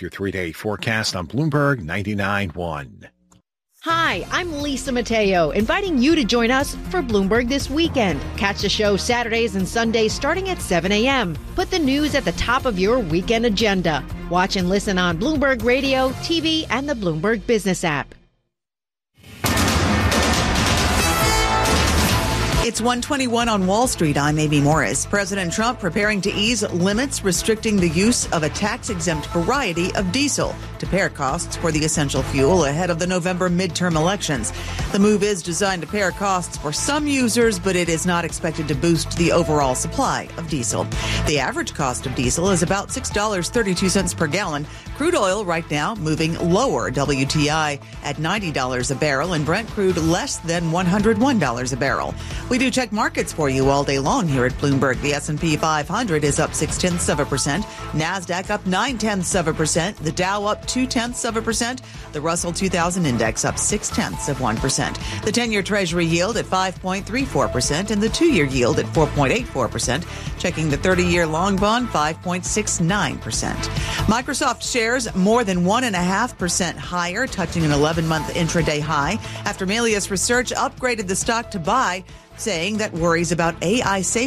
with your 3-day forecast on Bloomberg 99.1. Hi, I'm Lisa Mateo, inviting you to join us for Bloomberg This Weekend. Catch the show Saturdays and Sundays starting at 7 a.m. Put the news at the top of your weekend agenda. Watch and listen on Bloomberg Radio, TV, and the Bloomberg Business app. It's 1:21 on Wall Street. I'm Amy Morris. President Trump preparing to ease limits restricting the use of a tax-exempt variety of diesel to pare costs for the essential fuel ahead of the November midterm elections. The move is designed to pare costs for some users, but it is not expected to boost the overall supply of diesel. The average cost of diesel is about $6.32 per gallon. Crude oil right now moving lower. WTI at $90 a barrel and Brent crude less than $101 a barrel. We do check markets for you all day long here at Bloomberg. The S&P 500 is up 0.6%. NASDAQ up 0.9%. The Dow up 0.2%. The Russell 2000 index up 0.6%. The 10-year Treasury yield at 5.34% and the 2-year yield at 4.84%. Checking the 30-year long bond, 5.69%. Microsoft shares more than 1.5% higher, touching an 11-month intraday high after Melius Research upgraded the stock to buy, saying that worries about AI safety